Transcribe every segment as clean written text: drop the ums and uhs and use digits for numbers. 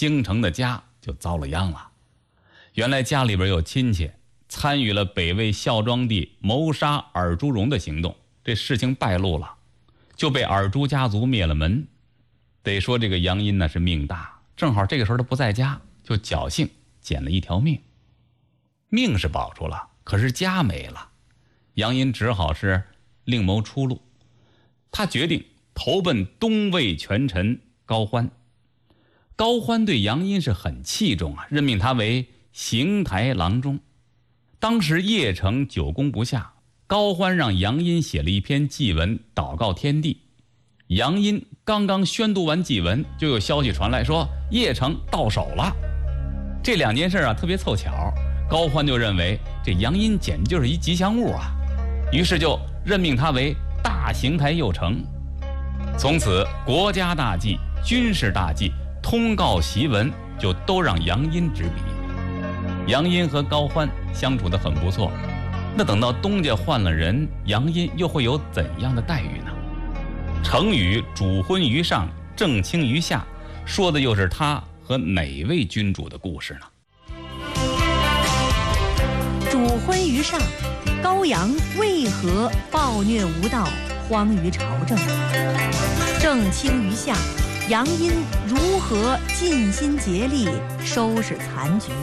京城的家就遭了殃了。原来家里边有亲戚参与了北魏孝庄帝谋杀尔朱荣的行动，这事情败露了，就被尔朱家族灭了门。得说这个杨殷呢是命大，正好这个时候他不在家，就侥幸捡了一条命。命是保住了，可是家没了，杨殷只好是另谋出路。他决定投奔东魏权臣高欢。高欢对杨殷是很器重啊，任命他为行台郎中。当时邺城久攻不下，高欢让杨殷写了一篇祭文祷告天地。杨殷刚刚宣读完祭文，就有消息传来说邺城到手了。这两件事啊特别凑巧，高欢就认为这杨殷简直就是一吉祥物啊，于是就任命他为大行台右丞。从此国家大计、军事大计、通告檄文就都让杨殷执笔。杨殷和高欢相处得很不错，那等到东家换了人，杨殷又会有怎样的待遇呢？成语主婚于上，正卿于下，说的又是他和哪位君主的故事呢？ 主婚于上，高阳为何暴虐无道，荒于朝政？正卿于下，杨殷如何尽心竭力收拾残局？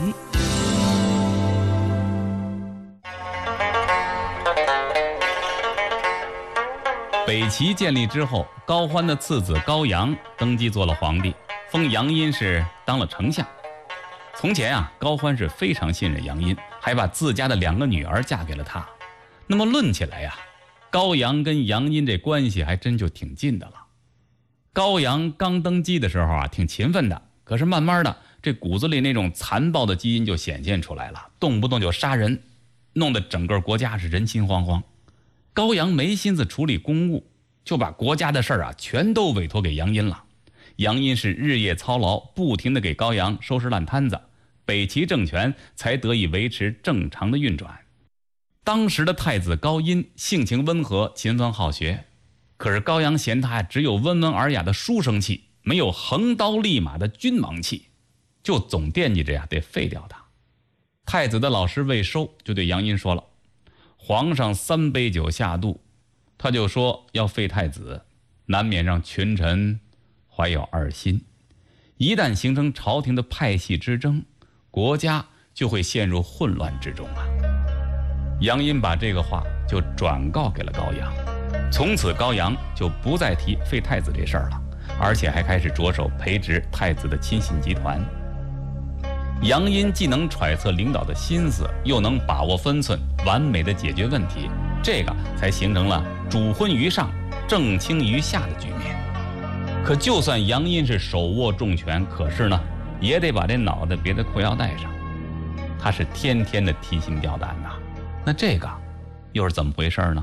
北齐建立之后，高欢的次子高阳登基做了皇帝，封杨殷是当了丞相。从前啊，高欢是非常信任杨殷，还把自家的2个女儿嫁给了他。那么论起来呀，高阳跟杨殷这关系还真就挺近的了。高阳刚登基的时候啊，挺勤奋的，可是慢慢的，这骨子里那种残暴的基因就显现出来了，动不动就杀人，弄得整个国家是人心惶惶。高阳没心思处理公务，就把国家的事儿啊全都委托给杨殷了。杨殷是日夜操劳，不停地给高阳收拾烂摊子，北齐政权才得以维持正常的运转。当时的太子高殷性情温和，勤奋好学，可是高阳嫌他只有温文尔雅的书生气，没有横刀立马的君王气，就总惦记着呀得废掉他。太子的老师魏收就对杨殷说了，皇上3杯酒下肚，他就说要废太子，难免让群臣怀有二心。一旦形成朝廷的派系之争，国家就会陷入混乱之中啊。杨殷把这个话就转告给了高阳，从此高阳就不再提废太子这事儿了，而且还开始着手培植太子的亲信集团。杨殷既能揣测领导的心思，又能把握分寸，完美的解决问题，这个才形成了主婚于上，正卿于下的局面。可就算杨殷是手握重权，可是呢，也得把这脑袋别在裤腰带上，他是天天的提心吊胆呐。那这个又是怎么回事呢？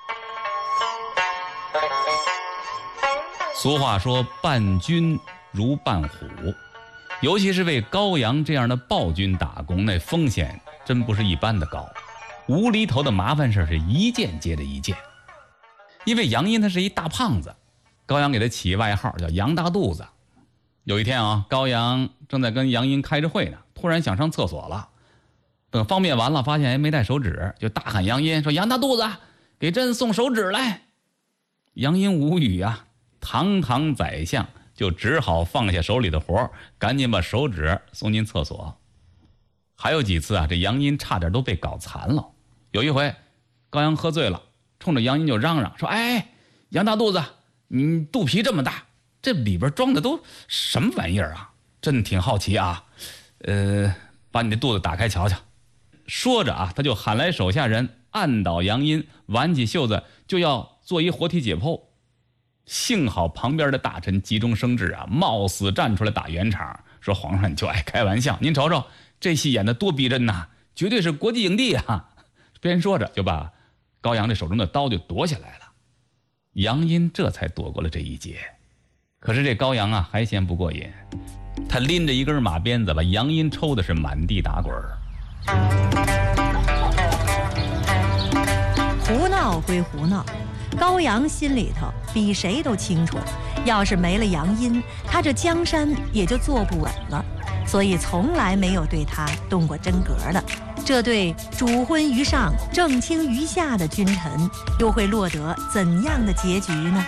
俗话说伴君如伴虎，尤其是为高阳这样的暴君打工，那风险真不是一般的高，无厘头的麻烦事是一件接着一件。因为杨殷他是一大胖子，高阳给他起外号叫杨大肚子。有一天啊，高阳正在跟杨殷开着会呢，突然想上厕所了，等方便完了发现没带手纸，就大喊杨殷说，杨大肚子给朕送手纸来。杨殷无语啊，堂堂宰相就只好放下手里的活，赶紧把手纸送进厕所。还有几次啊，这杨殷差点都被搞残了。有一回高阳喝醉了，冲着杨殷就嚷嚷说，哎，杨大肚子，你肚皮这么大，这里边装的都什么玩意儿啊？真挺好奇啊，把你的肚子打开瞧瞧。说着啊，他就喊来手下人按倒杨殷，挽起袖子就要做一活体解剖。幸好旁边的大臣急中生智啊，冒死站出来打圆场，说皇上你就爱开玩笑，您瞅瞅这戏演得多逼真呐，绝对是国际影帝啊。边说着就把高阳这手中的刀就夺下来了。杨殷这才躲过了这一劫。可是这高阳啊还嫌不过瘾，他拎着一根马鞭子把杨殷抽的是满地打滚。 胡闹归胡闹，高阳心里头比谁都清楚， 要是没了杨殷，他这江山也就坐不稳了，所以从来没有对他动过真格的。这对主昏于上、正倾于下的君臣，又会落得怎样的结局呢？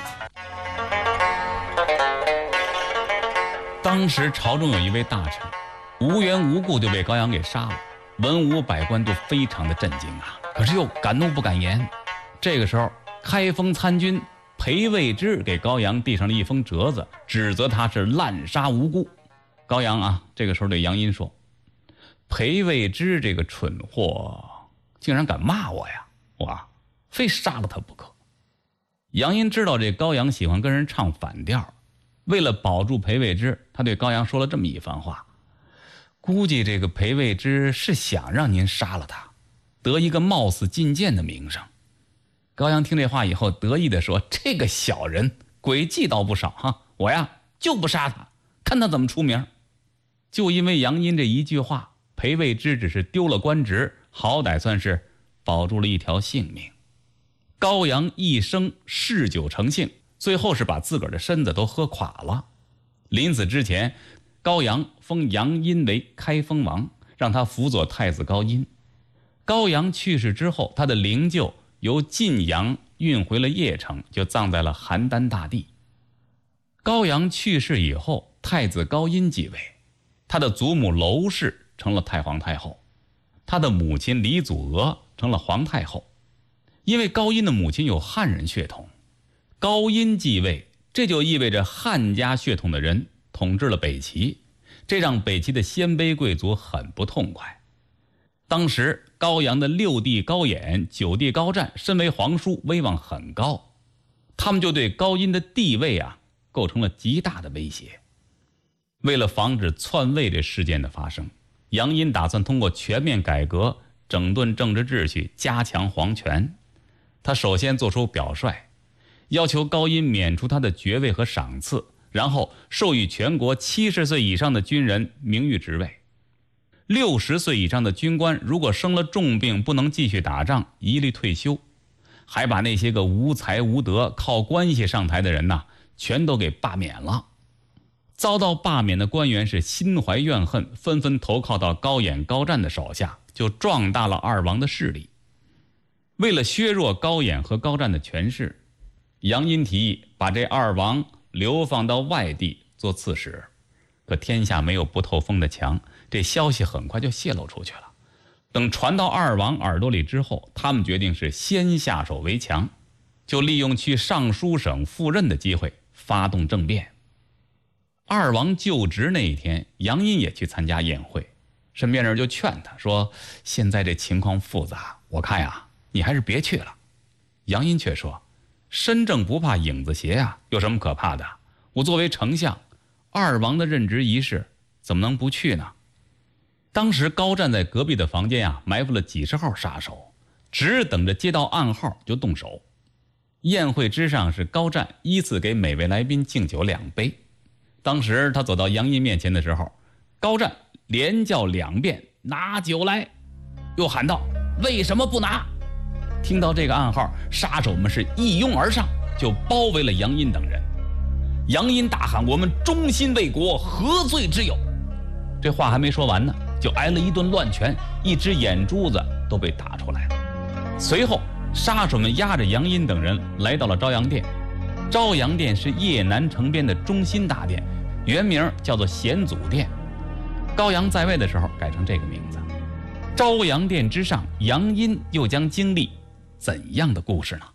当时朝中有一位大臣，无缘无故就被高阳给杀了，文武百官都非常的震惊啊，可是又敢怒不敢言。这个时候，开封参军裴未之给高阳递上了一封折子，指责他是滥杀无辜。高阳啊，这个时候对杨殷说：“裴未之这个蠢货，竟然敢骂我呀！我非杀了他不可。”杨殷知道这高阳喜欢跟人唱反调，为了保住裴未之，他对高阳说了这么一番话。估计这个裴未之是想让您杀了他，得一个冒死进谏的名声。高阳听这话以后得意地说：“这个小人诡计倒不少哈，我呀就不杀他，看他怎么出名。”就因为杨殷这一句话，裴未之只是丢了官职，好歹算是保住了一条性命。高阳一生嗜酒成性，最后是把自个儿的身子都喝垮了。临死之前，高阳封杨殷为开封王，让他辅佐太子高殷。高阳去世之后，他的灵柩由晋阳运回了邺城，就葬在了邯郸大地。高阳去世以后，太子高殷继位，他的祖母娄氏成了太皇太后，他的母亲李祖娥成了皇太后。因为高殷的母亲有汉人血统，高殷继位，这就意味着汉家血统的人统治了北齐，这让北齐的鲜卑贵族很不痛快。当时高阳的六弟高演、九弟高湛身为皇叔，威望很高，他们就对高殷的地位构成了极大的威胁。为了防止篡位这事件的发生，杨殷打算通过全面改革整顿政治秩序，加强皇权。他首先做出表率，要求高殷免除他的爵位和赏赐，然后授予全国70岁以上的军人名誉职位。60岁以上的军官如果生了重病不能继续打仗，一律退休。还把那些个无才无德靠关系上台的人全都给罢免了。遭到罢免的官员是心怀怨恨，纷纷投靠到高演、高湛的手下，就壮大了二王的势力。为了削弱高演和高湛的权势，杨殷提议把这二王流放到外地做刺史。可天下没有不透风的墙，这消息很快就泄露出去了。等传到二王耳朵里之后，他们决定是先下手为强，就利用去尚书省赴任的机会发动政变。二王就职那一天，杨殷也去参加宴会，身边人就劝他说：“现在这情况复杂，我看你还是别去了。”杨殷却说：“身正不怕影子斜有什么可怕的？我作为丞相，二王的任职仪式怎么能不去呢？”当时高湛在隔壁的房间埋伏了几十号杀手，只等着接到暗号就动手。宴会之上是高湛依次给每位来宾敬酒2杯。当时他走到杨殷面前的时候，高湛连叫2遍拿酒来，又喊道：“为什么不拿？”听到这个暗号，杀手们是一拥而上，就包围了杨殷等人。杨殷大喊：“我们忠心为国，何罪之有？”这话还没说完呢，就挨了一顿乱拳，一只眼珠子都被打出来了。随后杀手们押着杨殷等人来到了昭阳殿。昭阳殿是邺南城边的中心大殿，原名叫做显祖殿。高阳在位的时候改成这个名字。昭阳殿之上，杨殷又将经历怎样的故事呢？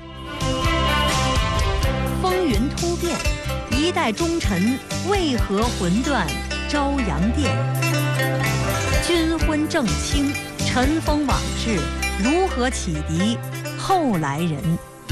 风云突变，一代忠臣为何魂断昭阳殿？君昏正清，尘封往事，如何启迪后来人？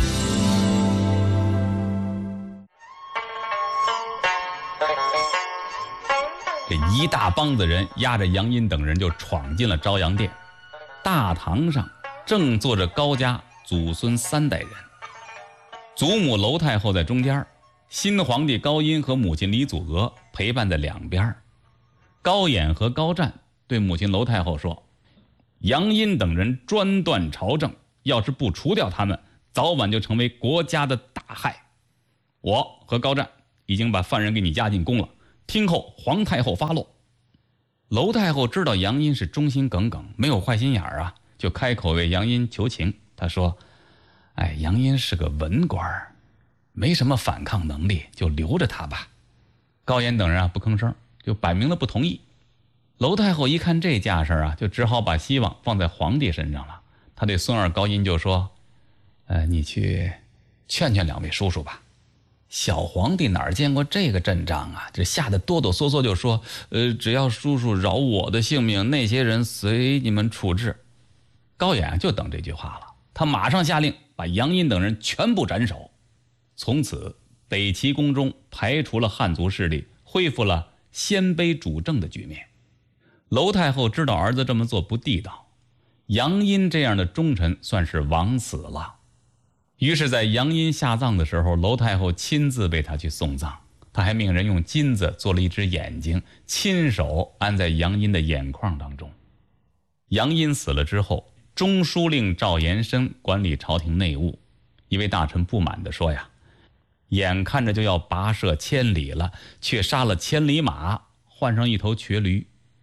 这一大帮子人押着杨殷等人就闯进了昭阳殿。大堂上正坐着高家祖孙3代人，祖母娄太后在中间，新皇帝高殷和母亲李祖娥陪伴在两边。高演和高湛对母亲娄太后说：“杨殷等人专断朝政，要是不除掉他们，早晚就成为国家的大害。我和高湛已经把犯人给你押进宫了，听候皇太后发落。娄太后知道杨殷是忠心耿耿，没有坏心眼儿啊，就开口为杨殷求情。她说：“杨殷是个文官，没什么反抗能力，就留着他吧。”高岩等人不吭声，就摆明了不同意。娄太后一看这架势就只好把希望放在皇帝身上了。他对孙儿高音就说：“你去劝劝两位叔叔吧。小皇帝哪儿见过这个阵仗啊？这吓得哆哆嗦嗦就说：只要叔叔饶我的性命，那些人随你们处置。”高演就等这句话了，他马上下令把杨殷等人全部斩首。从此北齐宫中排除了汉族势力，恢复了鲜卑主政的局面。娄太后知道儿子这么做不地道，杨殷这样的忠臣算是枉死了。于是在杨殷下葬的时候，娄太后亲自为他去送葬，他还命人用金子做了一只眼睛，亲手安在杨殷的眼眶当中。杨殷死了之后，中书令赵延伸管理朝廷内务，一位大臣不满地说呀：“眼看着就要跋涉千里了，却杀了千里马，换上一头瘸驴。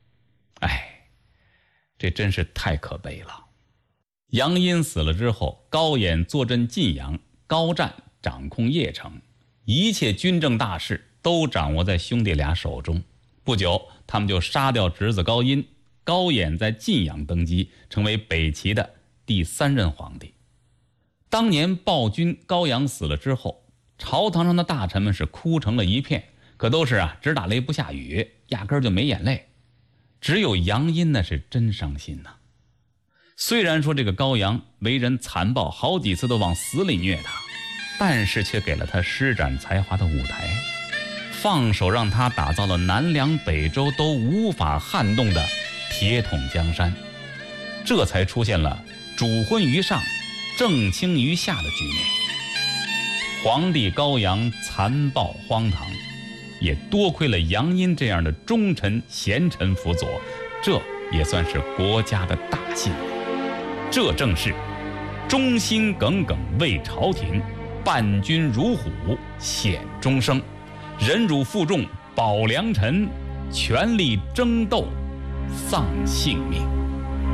这真是太可悲了。”杨殷死了之后，高演坐镇晋阳，高湛掌控邺城，一切军政大事都掌握在兄弟俩手中。不久，他们就杀掉侄子高殷，高演在晋阳登基，成为北齐的第3任皇帝。当年暴君高阳死了之后，朝堂上的大臣们是哭成了一片，可都是直打雷不下雨，压根儿就没眼泪。只有杨殷呢是真伤心呐。虽然说这个高阳为人残暴，好几次都往死里虐他，但是却给了他施展才华的舞台，放手让他打造了南凉北周都无法撼动的铁桶江山，这才出现了主昏于上，正倾于下的局面。皇帝高阳残暴荒唐，也多亏了杨殷这样的忠臣贤臣辅佐，这也算是国家的大幸。这正是忠心耿耿为朝廷，伴君如虎显终生，忍辱负重保良臣，全力争斗丧性命。